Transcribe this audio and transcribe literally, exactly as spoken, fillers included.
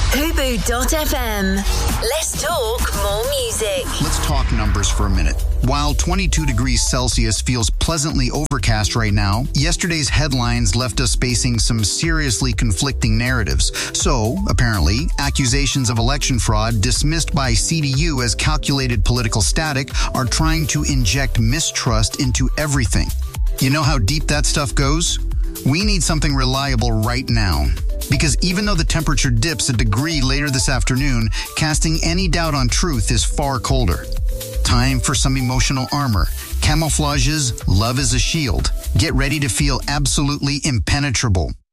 Hubu dot f m. Let's talk more music. Let's talk numbers for a minute. While twenty-two degrees Celsius feels pleasantly overcast right now, yesterday's headlines left us facing some seriously conflicting narratives. So, apparently, accusations of election fraud dismissed by C D U as calculated political static are trying to inject mistrust into everything. You know how deep that stuff goes? We need something reliable right now. Because even though the temperature dips a degree later this afternoon, casting any doubt on truth is far colder. Time for some emotional armor. Camouflage's Love is a Shield. Get ready to feel absolutely impenetrable.